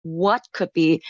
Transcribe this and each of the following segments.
what could be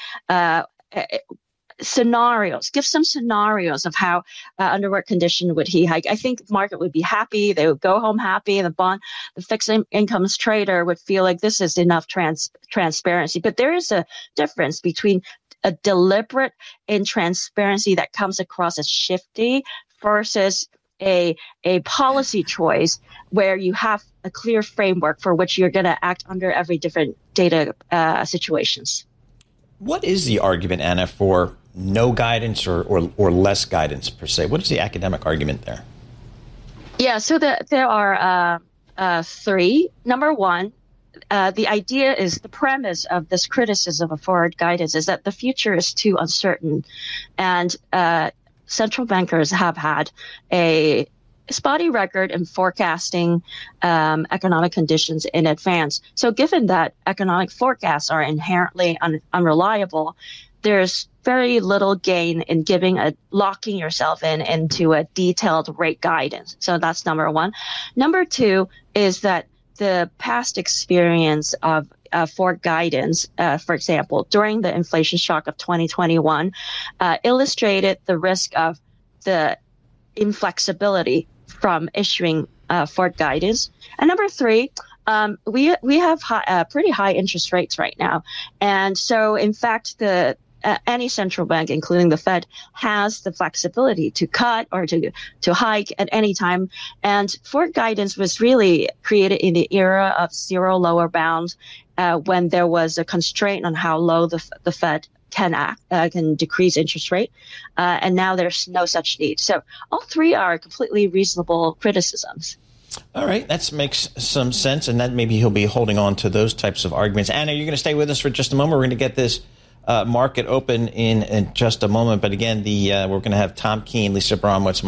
scenarios, give some scenarios of how, under what condition would he hike. I think the market would be happy. They would go home happy. And the fixed incomes trader would feel like this is enough transparency. But there is a difference between a deliberate intransparency that comes across as shifty versus a policy choice where you have a clear framework for which you're going to act under every different data situations. What is the argument, Anna, for no guidance or less guidance per se? What is the academic argument there? Yeah, so there are three. Number one, the idea is the premise of this criticism of forward guidance is that the future is too uncertain, and central bankers have had a spotty record in forecasting economic conditions in advance. So given that economic forecasts are inherently unreliable, there's very little gain in locking yourself into a detailed rate guidance. So that's number one. Number two is that the past experience of forward guidance, for example, during the inflation shock of 2021, illustrated the risk of the inflexibility from issuing forward guidance. And number three, we have pretty high interest rates right now. And so, in fact, any central bank, including the Fed, has the flexibility to cut or to hike at any time. And forward guidance was really created in the era of zero lower bounds, when there was a constraint on how low the Fed can decrease interest rate. And now there's no such need. So all three are completely reasonable criticisms. All right. That makes some sense. And that maybe he'll be holding on to those types of arguments. Anna, you're going to stay with us for just a moment. We're going to get this market open in just a moment. But again, we're going to have Tom Keene, Lisa Abramowitz,